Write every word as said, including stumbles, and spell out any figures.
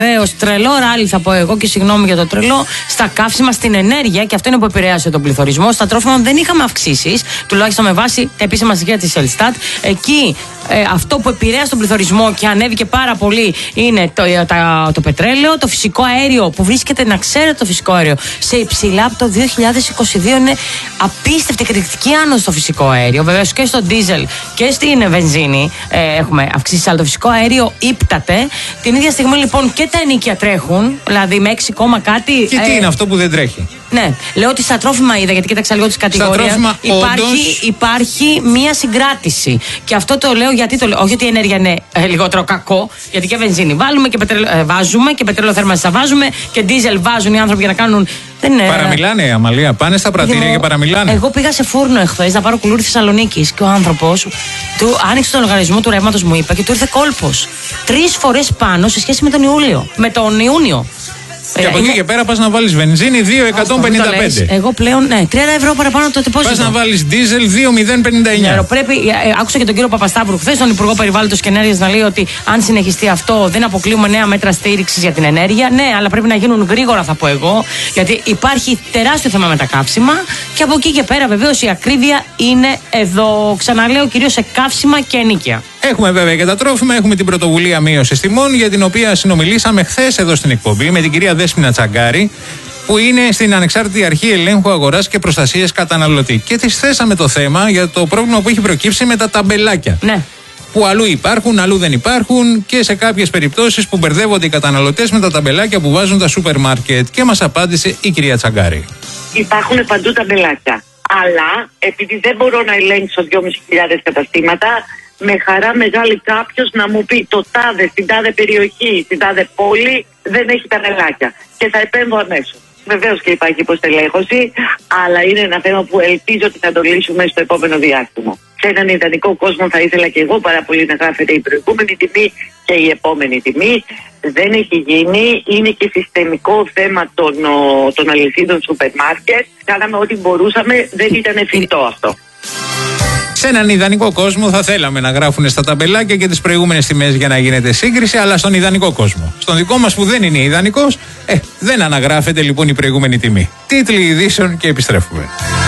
Βεβαίως, τρελό ράλι θα πω εγώ και συγγνώμη για το τρελό. Στα καύσιμα, στην ενέργεια, και αυτό είναι που επηρέασε τον πληθωρισμό. Στα τρόφιμα δεν είχαμε αυξήσεις, τουλάχιστον με βάση τα επίσημα στοιχεία της Ελστάτ. Εκεί ε, αυτό που επηρέασε τον πληθωρισμό και ανέβηκε πάρα πολύ είναι το, το, το, το πετρέλαιο, το φυσικό αέριο που βρίσκεται, να ξέρετε, το φυσικό αέριο σε υψηλά από το δύο χιλιάδες είκοσι δύο. Είναι απίστευτη εκρηκτική άνοδο στο φυσικό αέριο. Βεβαίως και στο ντίζελ και στην βενζίνη ε, έχουμε αυξήσεις, αλλά το φυσικό αέριο ύπταται. Την ίδια στιγμή λοιπόν και τα ενοίκια τρέχουν, δηλαδή με έξι κόμμα κάτι. Και τι ε, είναι αυτό που δεν τρέχει? Ναι, λέω ότι στα τρόφιμα είδα, γιατί κοίταξα λίγο τις κατηγορίες. Υπάρχει, όντως... υπάρχει μία συγκράτηση. Και αυτό το λέω γιατί το λέω. Όχι ότι η ενέργεια είναι ε, λιγότερο κακό, γιατί και βενζίνη βάλουμε και πετρέλαιο, ε, βάζουμε και πετρέλαιο θέρμανσης θα βάζουμε και ντίζελ βάζουν οι άνθρωποι για να κάνουν. Δεν είναι... Παραμιλάνε, Αμαλία, πάνε στα πρατήρια εγώ, και παραμιλάνε. Εγώ πήγα σε φούρνο εχθές να πάρω κουλούρι Θεσσαλονίκης και ο άνθρωπος του άνοιξε τον λογαριασμό του ρεύματος, μου είπα, και του ήρθε κόλπος. Τρεις φορές πάνω σε σχέση με τον Ιούλιο. Με τον Ιούνιο. Και από εκεί και πέρα πας να βάλεις βενζίνη δύο εκατόν πενήντα πέντε. Εγώ πλέον, ναι, τριάντα ευρώ παραπάνω το τεπόζιτο. Πας να βάλεις ντίζελ δύο χιλιάδες πενήντα εννιά. Ναι, πρέπει, άκουσα και τον κύριο Παπασταύρου χθες, τον Υπουργό Περιβάλλοντος και Ενέργειας, να λέει ότι αν συνεχιστεί αυτό δεν αποκλείουμε νέα μέτρα στήριξης για την ενέργεια. Ναι, αλλά πρέπει να γίνουν γρήγορα, θα πω εγώ, γιατί υπάρχει τεράστιο θέμα με τα καύσιμα. Και από εκεί και πέρα, βεβαίως, η ακρίβεια είναι εδώ. Ξαναλέω, κυρίως σε καύσιμα και ενοίκια. Έχουμε βέβαια και τα τρόφιμα, έχουμε την πρωτοβουλία μείωσης τιμών, για την οποία συνομιλήσαμε χθες εδώ στην εκπομπή με την κυρία Δέσποινα Τσαγκάρη, που είναι στην Ανεξάρτητη Αρχή Ελέγχου Αγοράς και Προστασίας Καταναλωτή. Και της θέσαμε το θέμα για το πρόβλημα που έχει προκύψει με τα ταμπελάκια. Ναι. Που αλλού υπάρχουν, αλλού δεν υπάρχουν, και σε κάποιες περιπτώσεις που μπερδεύονται οι καταναλωτές με τα ταμπελάκια που βάζουν τα σούπερ μάρκετ. Και μας απάντησε η κυρία Τσαγκάρη. Υπάρχουν παντού ταμπελάκια. Αλλά επειδή δεν μπορώ να ελέγξω δυόμισι χιλιάδες καταστήματα, με χαρά μεγάλη κάποιος να μου πει το τάδε, στην τάδε περιοχή, στην τάδε πόλη δεν έχει ταμπελάκια. Και θα επέμβω αμέσως. Βεβαίως και υπάρχει υποστελέχωση, αλλά είναι ένα θέμα που ελπίζω ότι θα το λύσουμε στο επόμενο διάστημα. Σε έναν ιδανικό κόσμο θα ήθελα και εγώ πάρα πολύ να γράφεται η προηγούμενη τιμή και η επόμενη τιμή. Δεν έχει γίνει, είναι και συστημικό θέμα των, των αλυσίδων σούπερ μάρκετ. Κάναμε ό,τι μπορούσαμε, δεν ήταν εφικτό αυτό. Σε έναν ιδανικό κόσμο θα θέλαμε να γράφουν στα ταμπελάκια και τις προηγούμενες τιμές για να γίνεται σύγκριση, αλλά στον ιδανικό κόσμο. Στον δικό μας που δεν είναι ιδανικός, ε, δεν αναγράφεται λοιπόν η προηγούμενη τιμή. Τίτλοι ειδήσεων και επιστρέφουμε.